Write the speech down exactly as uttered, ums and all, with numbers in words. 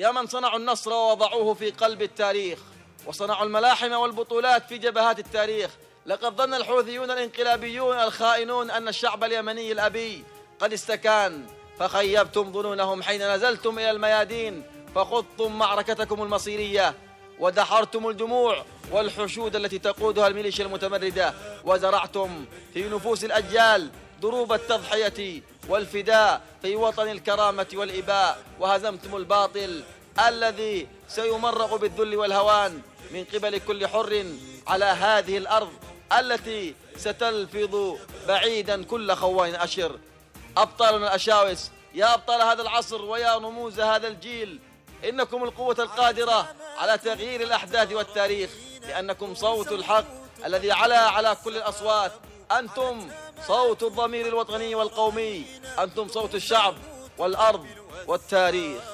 يا من صنعوا النصر ووضعوه في قلب التاريخ، وصنعوا الملاحم والبطولات في جبهات التاريخ. لقد ظن الحوثيون الانقلابيون الخائنون أن الشعب اليمني الأبي قد استكان، فخيبتم ظنونهم حين نزلتم إلى الميادين، فخضتم معركتكم المصيرية، ودحرتم الجموع والحشود التي تقودها الميليشيا المتمردة، وزرعتم في نفوس الأجيال ضروب التضحية والفداء في وطن الكرامة والإباء، وهزمتم الباطل الذي سيمرغ بالذل والهوان من قبل كل حر على هذه الأرض التي ستلفظ بعيدا كل خوان أشر. أبطالنا الأشاوس، يا أبطال هذا العصر ويا رموز هذا الجيل، إنكم القوة القادرة على تغيير الأحداث والتاريخ، لأنكم صوت الحق الذي علا على كل الأصوات. أنتم صوت الضمير الوطني والقومي، أنتم صوت الشعب والأرض والتاريخ.